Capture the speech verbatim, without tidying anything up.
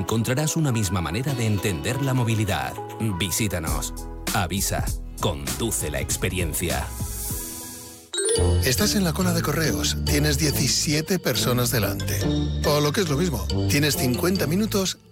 encontrarás una misma manera de entender la movilidad. Visítanos. Avisa. Conduce la experiencia. Estás en la cola de correos, tienes diecisiete personas delante. O lo que es lo mismo, tienes cincuenta minutos